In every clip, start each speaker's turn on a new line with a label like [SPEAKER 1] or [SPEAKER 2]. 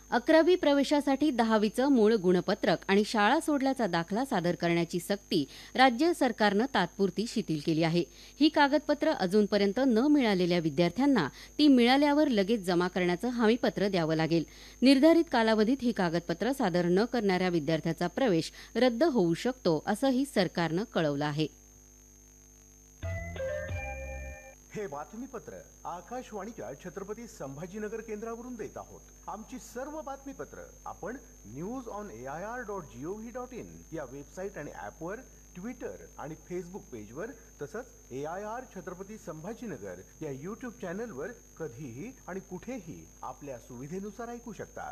[SPEAKER 1] 11वी प्रवेशासाठी 10वीचं मूळ गुणपत्रक आणि शाळा सोडल्याचा दाखला सादर करण्याची सक्ती राज्य सरकारनं तात्पुरती शिथिल केली आहे. ही कागदपत्रं अजूनपर्यंत न मिळालेल्या विद्यार्थ्यांना ती मिळाल्यावर लगेच जमा करण्याचं हमीपत्र द्यावं लागेल. निर्धारित कालावधीत ही कागदपत्रं सादर न करणाऱ्या विद्यार्थ्याचा प्रवेश रद्द होऊ शकतो, असंही सरकारनं कळवलं आहे.
[SPEAKER 2] हे बातमीपत्र आकाशवाणीच्या छत्रपती संभाजीनगर केंद्रावरून देत आहोत. आमची सर्व बातमीपत्र आपण newsonair.gov.in या वेबसाईट आणि ॲपवर, ट्विटर आणि फेसबुक पेजवर, तसंच AIR छत्रपती संभाजीनगर या यूट्यूब चॅनलवर कधीही आणि कुठेही आपल्या सुविधेनुसार ऐकू शकता.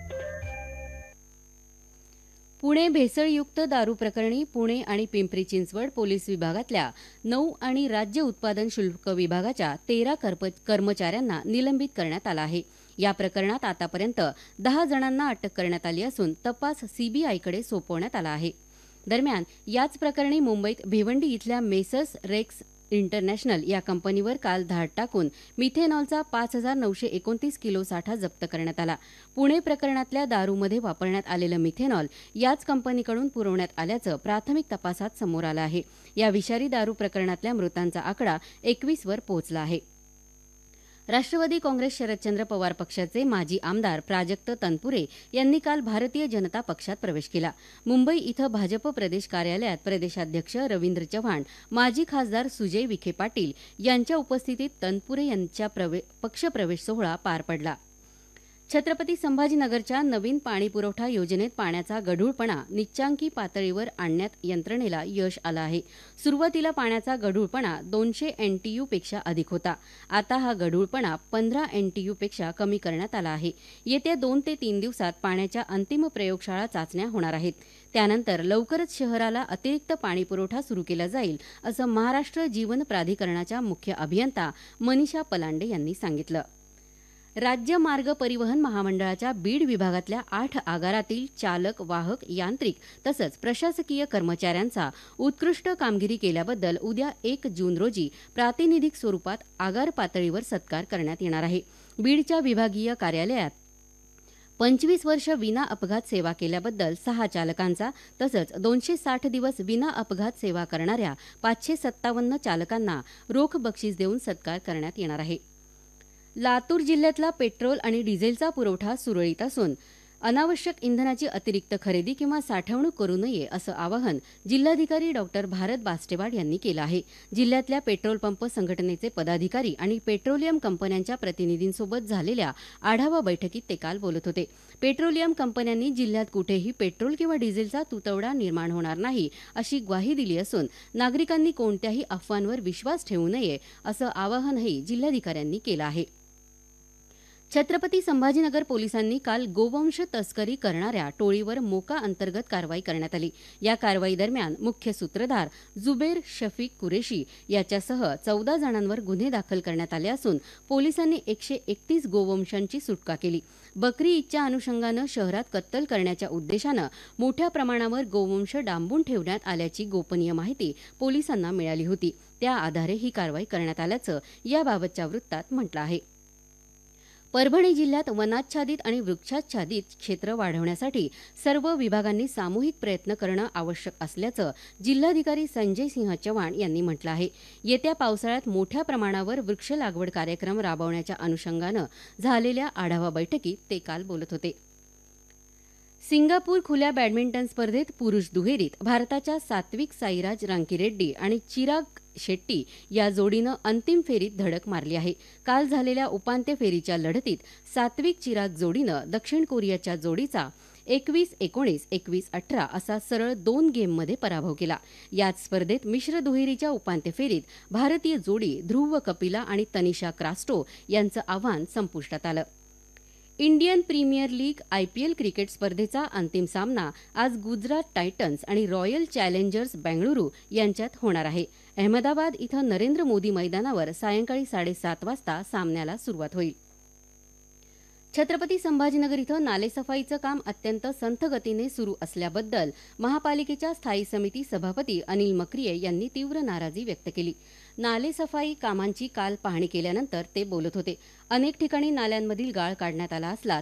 [SPEAKER 1] पुणे भेसळयुक्त दारू प्रकरणी पुणे आणि पिंपरी चिंचवड पोलीस विभागातल्या 9 आणि राज्य उत्पादन शुल्क विभागाच्या 13 कर्मचाऱ्यांना निलंबित करण्यात आलं आहे. या प्रकरणात आतापर्यंत 10 जणांना अटक करण्यात आली असून तपास सीबीआयकडे सोपवण्यात आला आहे. दरम्यान याच प्रकरणी मुंबईत भिवंडी इथल्या मेसर्स रेक्स इंटरनॅशनल या कंपनीवर काल धाड टाकून मिथेनॉलचा 5,929 किलो साठा जप्त करण्यात आला. पुणे प्रकरणातल्या दारूमध्ये वापरण्यात आलेलं मिथेनॉल याच कंपनीकडून पुरवण्यात आल्याचं प्राथमिक तपासात समोर आलं आहे. या विषारी दारू प्रकरणातल्या मृतांचा आकडा 21 वर पोहोचला आहे. राष्ट्रवादी काँग्रेस शरदचंद्र पवार पक्षाचे माजी आमदार प्राजक्त तनपुरे यांनी काल भारतीय जनता पक्षात प्रवेश केला. मुंबई इथं भाजप प्रदेश कार्यालयात प्रदेशाध्यक्ष रवींद्र चव्हाण, माजी खासदार सुजय विखे पाटील यांच्या उपस्थितीत तनपुरे यांच्या पक्षप्रवेश सोहळा पार पडला. छत्रपती संभाजीनगरच्या नवीन पाणीपुरवठा योजनेत पाण्याचा गढूळपणा निच्चांकी पातळीवर आणण्यात यंत्रणेला यश आलं आहे. सुरुवातीला पाण्याचा गढूळपणा 200 NTU पेक्षा अधिक होता. आता हा गढूळपणा 15 NTU पेक्षा कमी करण्यात आला आहे. येत्या 2 ते 3 दिवसात पाण्याच्या अंतिम प्रयोगशाळा चाचण्या होणार आहेत. त्यानंतर लवकरच शहराला अतिरिक्त पाणीपुरवठा सुरू केला जाईल, असं महाराष्ट्र जीवन प्राधिकरणाच्या मुख्य अभियंता मनीषा पलांडे यांनी सांगितलं. राज्य मार्ग परिवहन महामंडळाच्या बीड विभागातल्या 8 आगारातील चालक, वाहक, यांत्रिक तसंच प्रशासकीय कर्मचाऱ्यांचा उत्कृष्ट कामगिरी केल्याबद्दल उद्या 1 जून रोजी प्रातिनिधिक स्वरूपात आगार पातळीवर सत्कार करण्यात येणार आहे. बीडच्या विभागीय कार्यालयात 25 वर्ष विना अपघात सेवा केल्याबद्दल 6 चालकांचा तसंच 260 दिवस विना अपघात सेवा करणाऱ्या 557 चालकांना रोख बक्षीस देऊन सत्कार करण्यात येणार आहे. लातूर जिल्ह्यातला पेट्रोल आणि डिझेलचा पुरवठा सुरळीत असून अनावश्यक इंधनाची अतिरिक्त खरेदी किंवा साठवणूक करू नये असं आवाहन जिल्हाधिकारी डॉक्टर भारत बास्टेवाड यांनी केलं आहे. जिल्ह्यातल्या पेट्रोल पंप संघटनेचे पदाधिकारी आणि पेट्रोलियम कंपन्यांच्या प्रतिनिधींसोबत झालेल्या आढावा बैठकीत ते काल बोलत होते. पेट्रोलियम कंपन्यांनी जिल्ह्यात कुठेही पेट्रोल किंवा डिझेलचा तुटवडा निर्माण होणार नाही अशी ग्वाही दिली असून नागरिकांनी कोणत्याही अफवांवर विश्वास ठेवू नये असं आवाहनही जिल्हाधिकाऱ्यांनी केलं आहे. छत्रपती संभाजीनगर पोलिसांनी काल गोवंश तस्करी करणाऱ्या टोळीवर मोका अंतर्गत कारवाई करण्यात आली. या कारवाई दरम्यान मुख्य सूत्रधार जुबेर शफीक कुरेशी याच्यासह 14 जणांवर गुन्हे दाखल करण्यात आले असून पोलिसांनी 131 गोवंशांची सुटका केली. बकरी ईदच्या अनुषंगानं शहरात कत्तल करण्याच्या उद्देशानं मोठ्या प्रमाणावर गोवंश डांबून ठेवण्यात आल्याची गोपनीय माहिती पोलिसांना मिळाली होती. त्या आधारे ही कारवाई करण्यात आल्याचं याबाबतच्या वृत्तात म्हटलं आहे. परभणी जिल्ह्यात वनाच्छादित आणि वृक्षाच्छादित क्षेत्र वाढवण्यासाठी सर्व विभागांनी सामूहिक प्रयत्न करणं आवश्यक असल्याचं जिल्हाधिकारी संजय सिंह चव्हाण यांनी म्हटलं आहे. येत्या पावसाळ्यात मोठ्या प्रमाणावर वृक्ष लागवड कार्यक्रम राबवण्याच्या अनुषंगानं झालेल्या आढावा बैठकीत ते काल बोलत होते. सिंगापूर खुल्या बॅडमिंटन स्पर्धेत पुरुष दुहेरीत भारताच्या सात्विक साईराज रांकीरेड्डी आणि चिराग शेट्टी या जोडीनं अंतिम फेरीत धडक मारली आहे. काल झालेल्या उपांत्य फेरीच्या लढतीत सात्विक चिराग जोडीनं दक्षिण कोरियाच्या जोडीचा 21-19, 21-18 असा सरळ 2 गेममध्ये पराभव केला. याच स्पर्धेत मिश्र दुहेरीच्या उपांत्य फेरीत भारतीय जोडी ध्रुव कपिला आणि तनिषा क्रास्टो यांचं आव्हान संपुष्टात आलं. Indian premier league IPL cricket स्पर्धेचा अंतिम सामना आज गुजरात टायटन्स आणि रॉयल चॅलेंजर्स बेंगळुरू यांच्यात होणार आहे. अहमदाबाद इथं नरेंद्र मोदी मैदानावर सायंकाळी 7:30 वाजता सामन्याला सुरुवात होईल. छत्रपती संभाजीनगर इथं नालेसफाईचं काम अत्यंत संथ गतीने सुरू असल्याबद्दल महापालिकेच्या स्थायी समिती सभापती अनिल मक्रिये यांनी तीव्र नाराजी व्यक्त केली. नालेसफाई कामांची काल पाहणी केल्यानंतर ते बोलत होते. अनेक ठिकाणी नाल्यांमधील गाळ काढण्यात आला असला